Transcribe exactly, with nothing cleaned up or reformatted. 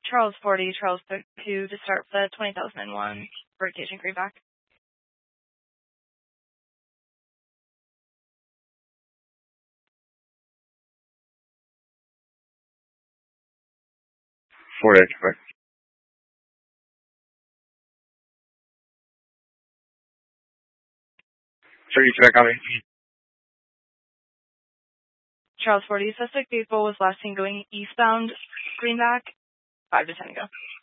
Charles forty, Charles two to start the twenty thousand one Birdcage Greenback. forty, Quebec. thirty, Quebec, copy. Charles forty, suspect vehicle was last seen going eastbound Greenback, five to ten ago.